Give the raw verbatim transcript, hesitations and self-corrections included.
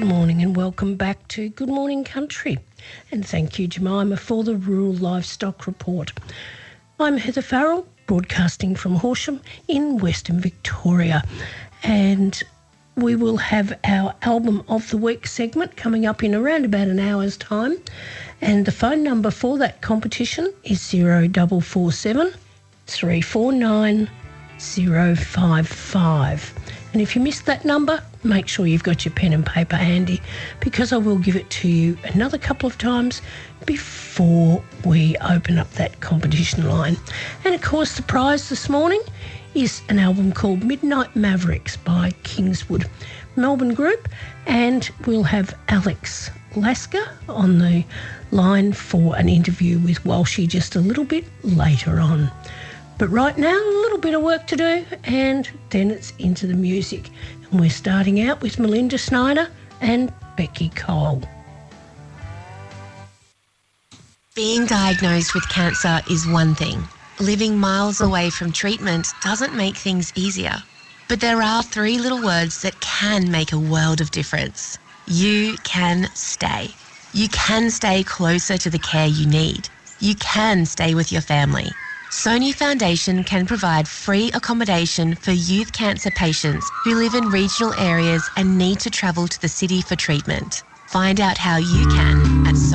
Good morning and welcome back to Good Morning Country. And thank you, Jemima, for the Rural Livestock Report. I'm Heather Farrell, broadcasting from Horsham in Western Victoria. And we will have our Album of the Week segment coming up in around about an hour's time. And the phone number for that competition is zero four four seven, three four nine, zero five five. And if you missed that number, make sure you've got your pen and paper handy, because I will give it to you another couple of times before we open up that competition line. And of course, the prize this morning is an album called Midnight Mavericks by Kingswood Melbourne Group, and we'll have Alex Lasker on the line for an interview with Walshy just a little bit later on. But right now, a little bit of work to do, and then it's into the music. And we're starting out with Melinda Snyder and Becky Cole. Being diagnosed with cancer is one thing. Living miles away from treatment doesn't make things easier. But there are three little words that can make a world of difference. You can stay. You can stay closer to the care you need. You can stay with your family. Sony Foundation can provide free accommodation for youth cancer patients who live in regional areas and need to travel to the city for treatment. Find out how you can at